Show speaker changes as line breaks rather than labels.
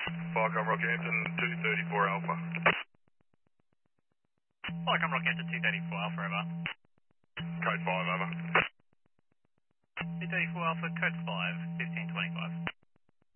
Falcon Rockhampton 234 Alpha.
Falcon Rockhampton 234 Alpha, over.
Code 5, over.
234 Alpha, code 5, 1525.